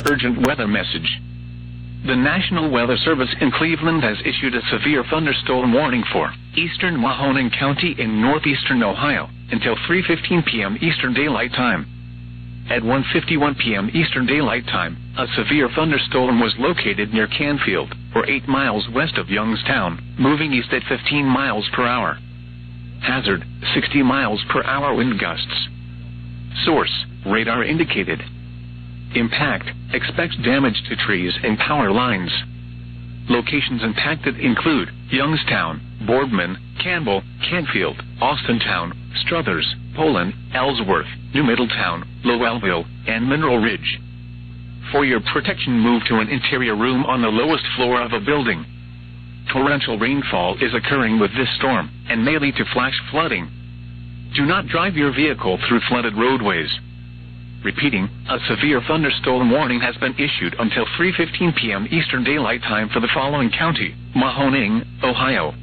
urgent weather message. The National Weather Service in Cleveland has issued a severe thunderstorm warning for eastern Mahoning County in northeastern Ohio until 3:15 p.m. Eastern Daylight Time. At 1:51 p.m. Eastern Daylight Time, a severe thunderstorm was located near Canfield, or 8 miles west of Youngstown, moving east at 15 miles per hour. Hazard, 60 miles per hour wind gusts. Source, radar indicated. Impact, expects damage to trees and power lines. Locations impacted include Youngstown, Boardman, Campbell, Canfield, Austintown, Struthers, Poland, Ellsworth, New Middletown, Lowellville, and Mineral Ridge. For your protection, move to an interior room on the lowest floor of a building. Torrential rainfall is occurring with this storm and may lead to flash flooding. Do not drive your vehicle through flooded roadways. Repeating, a severe thunderstorm warning has been issued until 3:15 p.m. Eastern Daylight Time for the following county: Mahoning, Ohio,